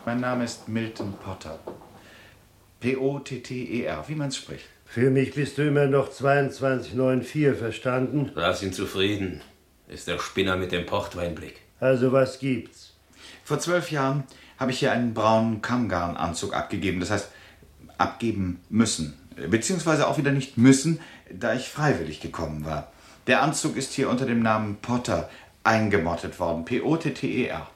Mein Name ist Milton Potter. P-O-T-T-E-R, wie man es spricht. Für mich bist du immer noch 2294, verstanden? Lass ihn zufrieden. Ist der Spinner mit dem Portweinblick. Also was gibt's? Vor 12 Jahren habe ich hier einen braunen Kammgarnanzug abgegeben. Das heißt, abgeben müssen. Beziehungsweise auch wieder nicht müssen, da ich freiwillig gekommen war. Der Anzug ist hier unter dem Namen Potter eingemottet worden. P-O-T-T-E-R.